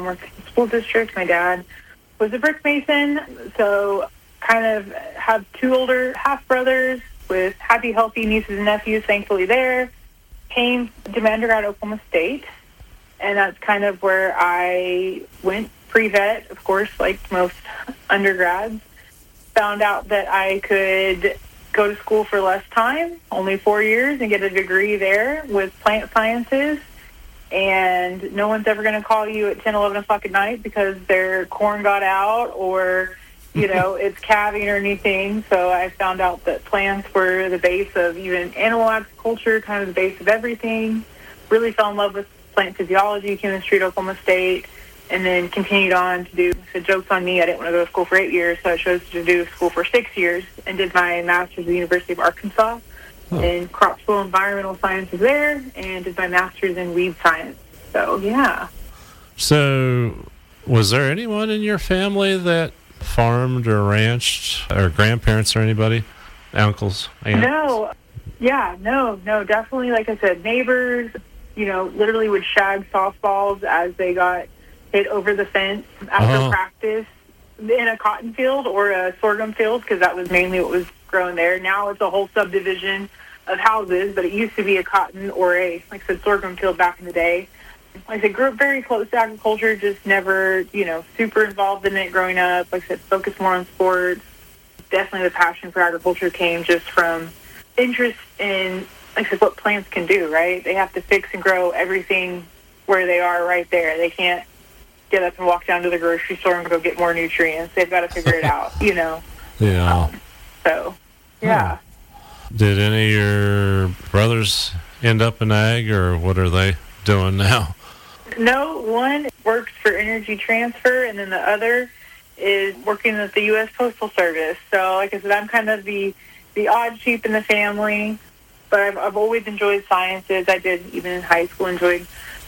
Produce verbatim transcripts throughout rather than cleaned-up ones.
mom worked in the school district. My dad was a brick mason. So kind of have two older half-brothers with happy, healthy nieces and nephews, thankfully there. Came to my undergrad at Oklahoma State, and that's kind of where I went pre-vet, of course, like most undergrads. Found out that I could go to school for less time, only four years, and get a degree there with plant sciences. And no one's ever going to call you at ten, eleven o'clock at night because their corn got out or, you know, it's calving or anything. So I found out that plants were the base of even animal agriculture, kind of the base of everything. Really fell in love with plant physiology, chemistry at Oklahoma State, and then continued on to do, so joke's on me, I didn't want to go to school for eight years, so I chose to do school for six years and did my master's at the University of Arkansas oh. in crop soil environmental sciences there, and did my master's in weed science. So, yeah. So, was there anyone in your family that farmed or ranched, or grandparents or anybody? Uncles? Aunts? No. Yeah, no, no, definitely, like I said, neighbors, you know, literally would shag softballs as they got hit over the fence after uh-huh. practice in a cotton field or a sorghum field, because that was mainly what was grown there. Now it's a whole subdivision of houses, but it used to be a cotton or a, like I said, sorghum field back in the day. Like I said, grew up very close to agriculture, just never, you know, super involved in it growing up. Like I said, focused more on sports. Definitely the passion for agriculture came just from interest in, like I said, what plants can do, right? They have to fix and grow everything where they are right there. They can't get up and walk down to the grocery store and go get more nutrients. They've got to figure it out, you know. Yeah. Um, so, yeah. Huh. Did any of your brothers end up in ag, or what are they doing now? No, one works for Energy Transfer, and then the other is working at the U S Postal Service. So, like I said, I'm kind of the, the odd sheep in the family, but I've, I've always enjoyed sciences. I did, even in high school, enjoyed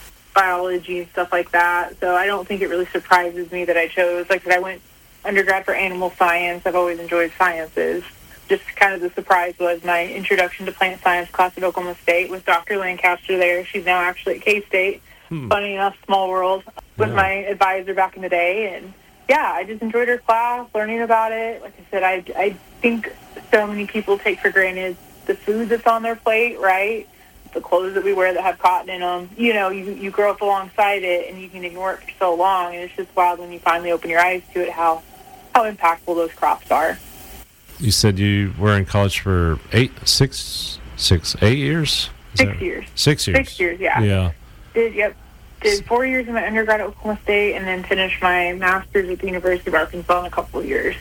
biology and stuff like that. So I don't think it really surprises me that I chose, like I said, I went undergrad for animal science. I've always enjoyed sciences. Just kind of the surprise was my introduction to plant science class at Oklahoma State with Doctor Lancaster there. She's now actually at K-State. Hmm. Funny enough, small world, was yeah. my advisor back in the day. And yeah, I just enjoyed her class, learning about it. Like I said, I, I think so many people take for granted the food that's on their plate, right? The clothes that we wear that have cotton in them, you know, you you grow up alongside it and you can ignore it for so long, and it's just wild when you finally open your eyes to it how how impactful those crops are. You said you were in college for eight, six, six, eight years? Is six that, years. Six years. Six years, yeah. Yeah. Did yep. Did four years in my undergrad at Oklahoma State, and then finished my master's at the University of Arkansas in a couple of years.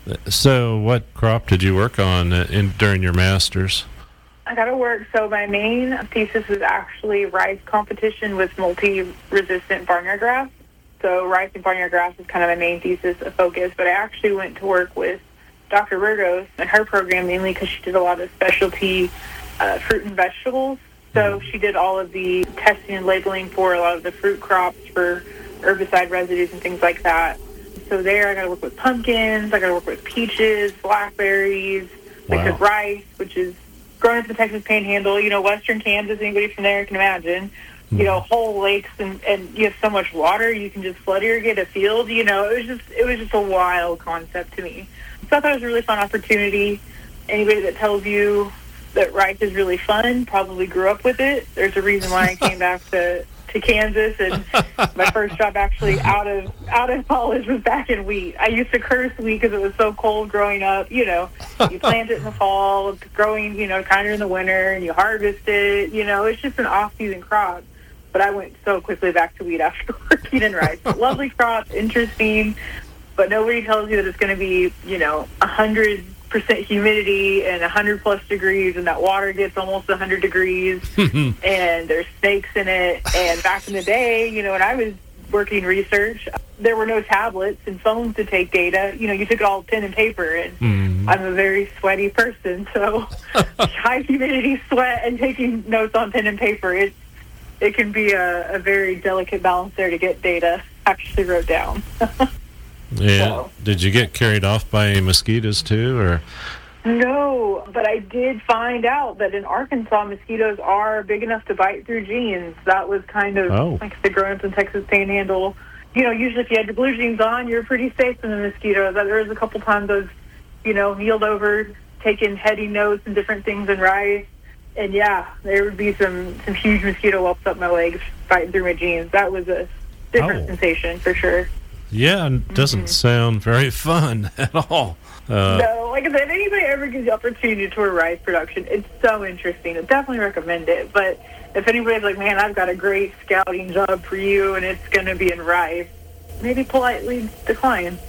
So, what crop did you work on in during your master's? I got to work. So my main thesis was actually rice competition with multi-resistant barnyard grass. So rice and barnyard grass is kind of my main thesis of focus. But I actually went to work with Doctor Burgos and her program mainly because she did a lot of specialty uh, fruit and vegetables. So she did all of the testing and labeling for a lot of the fruit crops for herbicide residues and things like that. So there I got to work with pumpkins. I got to work with peaches, blackberries, wow. like the rice, which is grown up in the Texas Panhandle, you know, western Kansas, anybody from there can imagine, you know, whole lakes, and, and you have so much water, you can just flood irrigate a field, you know, it was just, it was just a wild concept to me. So I thought it was a really fun opportunity. Anybody that tells you that rice is really fun probably grew up with it. There's a reason why I came back to, to Kansas, and my first job actually out of out of college was back in wheat. I used to curse wheat because it was so cold growing up. You know, you plant it in the fall, it's growing, you know, kind of in the winter, and you harvest it. You know, it's just an off-season crop. But I went so quickly back to wheat after working in rice. Lovely crop, interesting, but nobody tells you that it's going to be, you know, a hundred percent humidity and one hundred plus degrees, and that water gets almost one hundred degrees, and there's snakes in it. And back in the day, you know, when I was working research, there were no tablets and phones to take data. You know, you took it all pen and paper, and mm. I'm a very sweaty person, so high humidity, sweat, and taking notes on pen and paper, it, it can be a, a very delicate balance there to get data actually wrote down. Yeah. So. Did you get carried off by mosquitoes too, or? No, but I did find out that in Arkansas, mosquitoes are big enough to bite through jeans. That was kind of, oh. like I said, growing up in Texas Panhandle, you know, usually if you had your blue jeans on, you're pretty safe from the mosquitoes. There was a couple times I was, you know, kneeled over, taking heady notes and different things in rice. And, yeah, there would be some, some huge mosquito whelps up my legs fighting through my jeans. That was a different Oh. sensation for sure. Yeah, and doesn't Mhm. sound very fun at all. Uh, No, like I said, if anybody ever gives the opportunity to tour rice production, it's so interesting. I definitely recommend it. But if anybody's like, man, I've got a great scouting job for you and it's going to be in rice, maybe politely decline.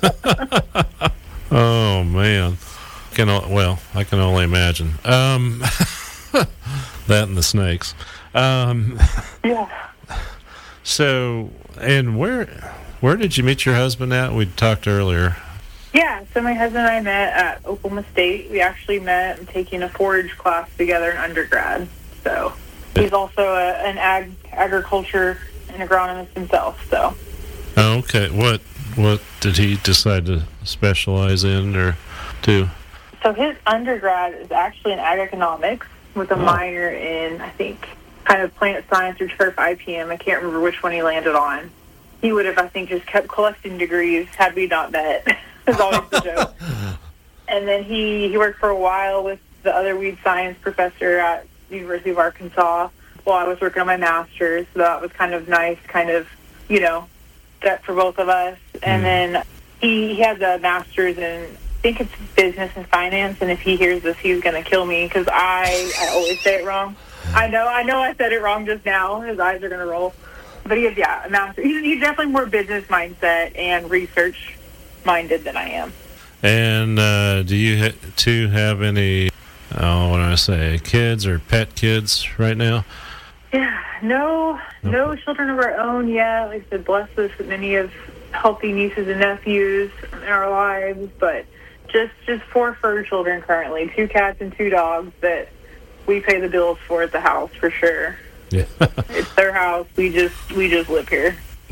Oh man, can o- well I can only imagine um, that and the snakes. Um, Yeah. so, and where where did you meet your husband at? We talked earlier. Yeah, so my husband and I met at Oklahoma State. We actually met taking a forage class together in undergrad. So he's also a, an ag agriculture and agronomist himself. So Oh, okay, what what did he decide to specialize in or do? so his undergrad is actually in ag economics with a Oh. minor in, I think, kind of plant science or turf I P M. I can't remember which one he landed on. He would have, I think, just kept collecting degrees had we not met. Is always the joke. And then he, he worked for a while with the other weed science professor at the University of Arkansas while I was working on my master's. So that was kind of nice, kind of, you know, that for both of us. And Mm. then he, he has a master's in, I think it's business and finance. And if he hears this, he's going to kill me because I, I always say it wrong. I know, I know I said it wrong just now. His eyes are going to roll. But he has, yeah, a master. He's, he's definitely more business mindset and research minded than I am. And uh, do you ha- two have any? Oh, what do I say? Kids or pet kids right now? Yeah, no, no children of our own yet. Like I said, blessed us with many of healthy nieces and nephews in our lives, but just just four fur children currently, two cats and two dogs that we pay the bills for at the house for sure. Yeah. It's their house. We just we just live here.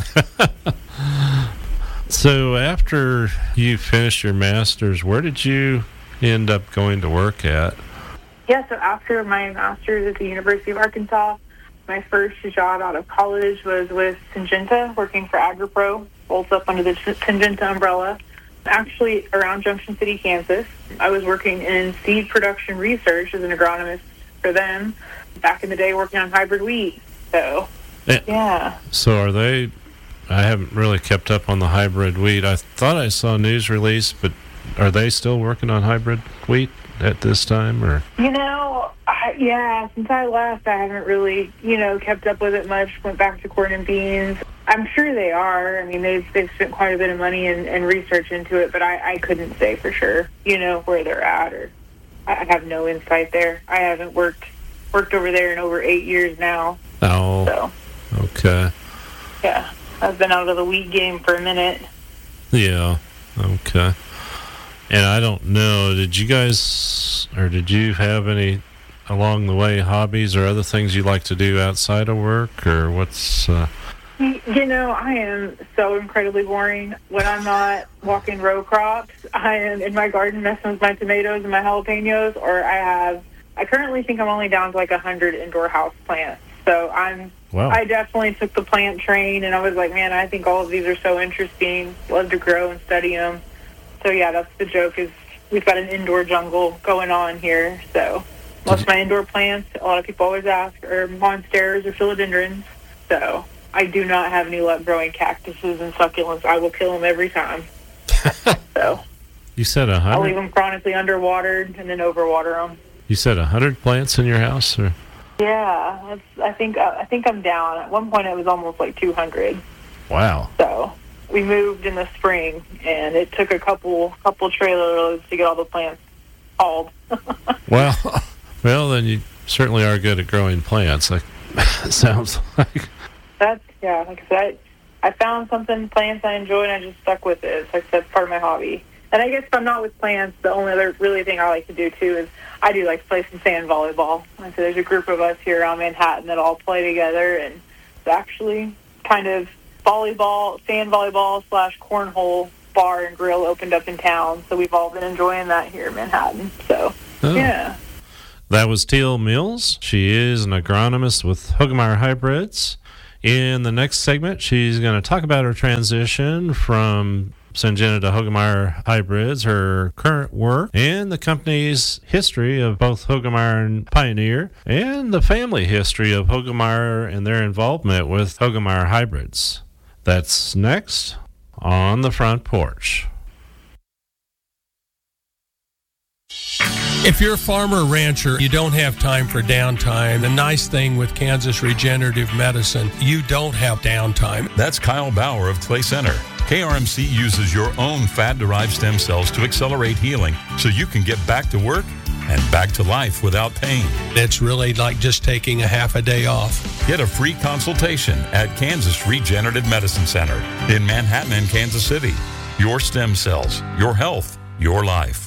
So after you finished your master's, where did you end up going to work at? Yeah, so after my master's at the University of Arkansas, my first job out of college was with Syngenta, working for AgriPro, rolls up under the Syngenta umbrella, actually around Junction City, Kansas. I was working in seed production research as an agronomist for them, back in the day working on hybrid wheat. So, Yeah. yeah. So are they? I haven't really kept up on the hybrid wheat. I thought I saw a news release, but are they still working on hybrid wheat at this time, or? You know, I, yeah, since I left, I haven't really, you know, kept up with it much. Went back to corn and beans. I'm sure they are. I mean, they've, they've spent quite a bit of money and, and research into it, but I, I couldn't say for sure, you know, where they're at, or I, I have no insight there. I haven't worked worked over there in over eight years now. Oh, So, okay. yeah, I've been out of the wheat game for a minute. Yeah, okay. And I don't know, did you guys, or did you have any along the way hobbies or other things you like to do outside of work, or what's... Uh... You know, I am so incredibly boring. When I'm not walking row crops, I am in my garden messing with my tomatoes and my jalapenos, or I have, I currently think I'm only down to like one hundred indoor house plants. So I'm, Wow. I definitely took the plant train, and I was like, man, I think all of these are so interesting. Love to grow and study them. So yeah, that's the joke, is we've got an indoor jungle going on here. So most of my indoor plants, a lot of people always ask, are monsteras or philodendrons. So I do not have any luck growing cactuses and succulents. I will kill them every time. So You said a I'll leave hundred? them chronically underwatered and then overwater them. You said a hundred plants in your house, or? Yeah, that's, I think uh, I think I'm down. At one point, it was almost like two hundred. Wow. So we moved in the spring, and it took a couple couple trailer loads to get all the plants hauled. Well, well, then you certainly are good at growing plants. Like, it sounds like. That's, yeah, like I said, I, I found something, plants I enjoy, and I just stuck with it. It's like that's part of my hobby. And I guess if I'm not with plants, the only other really thing I like to do, too, is I do like to play some sand volleyball. And so there's a group of us here around Manhattan that all play together, and it's actually kind of volleyball, sand volleyball slash cornhole bar and grill opened up in town. So we've all been enjoying that here in Manhattan. So, Oh. yeah. That was Teal Mills. She is an agronomist with Hoegemeyer Hybrids. In the next segment, she's going to talk about her transition from Syngenta to Hoegemeyer Hybrids, her current work, and the company's history of both Hoegemeyer and Pioneer, and the family history of Hoegemeyer and their involvement with Hoegemeyer Hybrids. That's next on the Front Porch. If you're a farmer or rancher, you don't have time for downtime. The nice thing with Kansas Regenerative Medicine, you don't have downtime. That's Kyle Bauer of Clay Center. K R M C uses your own fat-derived stem cells to accelerate healing so you can get back to work and back to life without pain. It's really like just taking a half a day off. Get a free consultation at Kansas Regenerative Medicine Center in Manhattan and Kansas City. Your stem cells, your health, your life.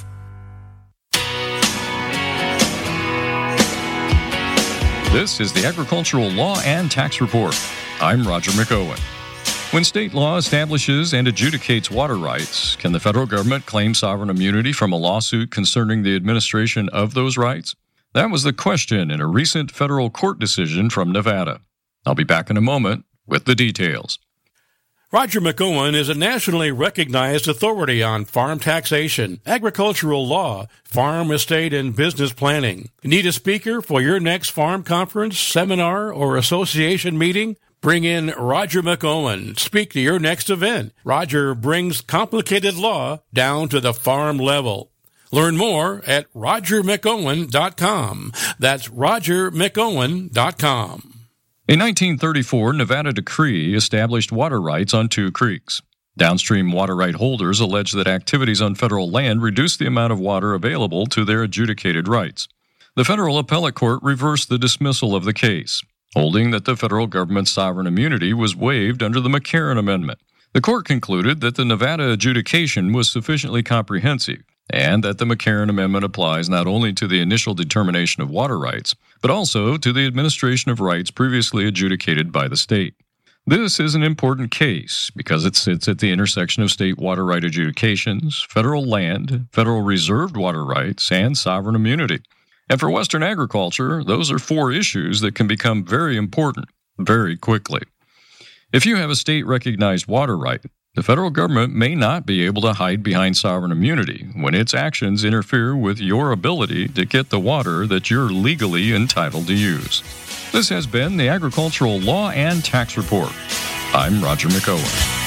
This is the Agricultural Law and Tax Report. I'm Roger McOwen. When state law establishes and adjudicates water rights, can the federal government claim sovereign immunity from a lawsuit concerning the administration of those rights? That was the question in a recent federal court decision from Nevada. I'll be back in a moment with the details. Roger McOwen is a nationally recognized authority on farm taxation, agricultural law, farm, estate, and business planning. Need a speaker for your next farm conference, seminar, or association meeting? Bring in Roger McOwen. Speak to your next event. Roger brings complicated law down to the farm level. Learn more at roger mcowen dot com. That's roger mcowen dot com. A nineteen thirty-four Nevada decree established water rights on two creeks. Downstream water right holders allege that activities on federal land reduced the amount of water available to their adjudicated rights. The federal appellate court reversed the dismissal of the case, holding that the federal government's sovereign immunity was waived under the McCarran Amendment. The court concluded that the Nevada adjudication was sufficiently comprehensive and that the McCarran Amendment applies not only to the initial determination of water rights, but also to the administration of rights previously adjudicated by the state. This is an important case because it sits at the intersection of state water right adjudications, federal land, federal reserved water rights, and sovereign immunity. And for Western agriculture, those are four issues that can become very important very quickly. If you have a state-recognized water right, the federal government may not be able to hide behind sovereign immunity when its actions interfere with your ability to get the water that you're legally entitled to use. This has been the Agricultural Law and Tax Report. I'm Roger McOwen.